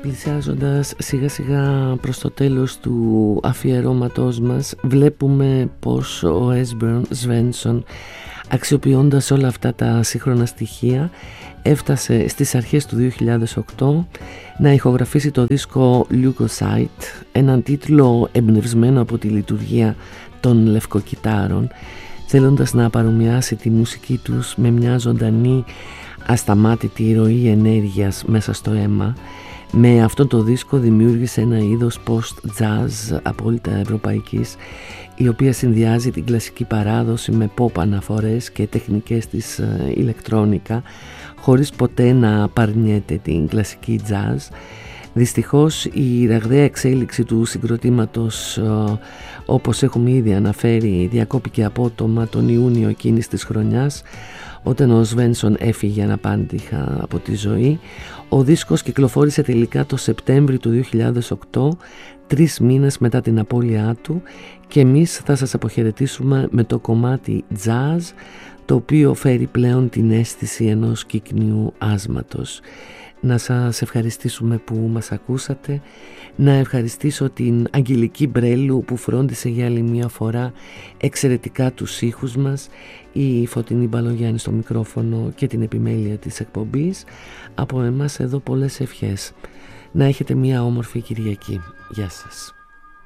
πλησιάζοντας σιγά σιγά προς το τέλος του αφιερώματός μας, βλέπουμε πως ο Έσμπjörn Svensson, αξιοποιώντας όλα αυτά τα σύγχρονα στοιχεία, έφτασε στις αρχές του 2008 να ηχογραφήσει το δίσκο Leukocyte, έναν τίτλο εμπνευσμένο από τη λειτουργία των λευκοκυτάρων, θέλοντας να παρομοιάσει τη μουσική τους με μια ζωντανή ασταμάτητη ροή ενέργειας μέσα στο αίμα. Με αυτόν το δίσκο δημιούργησε ένα είδος post-jazz απόλυτα ευρωπαϊκής, η οποία συνδυάζει την κλασική παράδοση με pop αναφορές και τεχνικές της ηλεκτρόνικα, χωρίς ποτέ να απαρνιέται την κλασική jazz. Δυστυχώς η ραγδαία εξέλιξη του συγκροτήματος, όπως έχουμε ήδη αναφέρει, διακόπηκε απότομα τον Ιούνιο εκείνης της χρονιάς, όταν ο Svensson έφυγε αναπάντηχα από τη ζωή. Ο δίσκος κυκλοφόρησε τελικά το Σεπτέμβρη του 2008, 3 μήνες μετά την απώλειά του, και εμείς θα σας αποχαιρετήσουμε με το κομμάτι jazz, το οποίο φέρει πλέον την αίσθηση ενός κύκνιου άσματος. Να σας ευχαριστήσουμε που μας ακούσατε, να ευχαριστήσω την Αγγελική Μπρέλου που φρόντισε για άλλη μια φορά εξαιρετικά τους ήχους μας, η Φωτεινή Μπαλογιάννη στο μικρόφωνο και την επιμέλεια της εκπομπής. Από εμάς εδώ πολλές ευχές. Να έχετε μια όμορφη Κυριακή. Γεια σας.